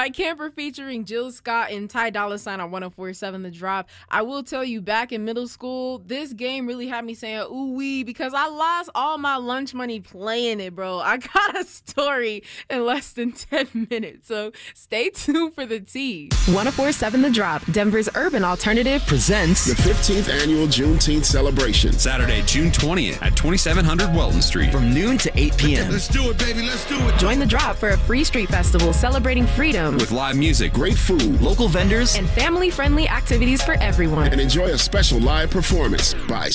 Like Camper featuring Jill Scott and Ty Dolla $ign on 104.7 The Drop. I will tell you, back in middle school, this game really had me saying ooh-wee because I lost all my lunch money playing it, bro. I got a story in less than 10 minutes, so stay tuned for the tea. 104.7 The Drop, Denver's urban alternative, presents the 15th annual Juneteenth celebration. Saturday, June 20th at 2700 Welton Street. From noon to 8 p.m. Let's do it, baby. Let's do it. Join The Drop for a free street festival celebrating freedom. With live music, great food, local vendors, and family-friendly activities for everyone. And enjoy a special live performance by